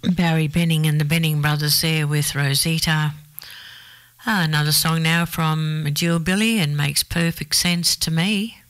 Barry Benning and the Benning Brothers there with Rosita. Another song now from Jill Billy, and Makes Perfect Sense to Me.